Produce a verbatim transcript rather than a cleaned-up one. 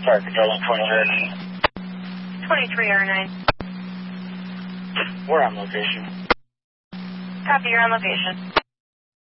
Sorry, control twenty-three. twenty-three R nine. We're on location. Copy, you're on location.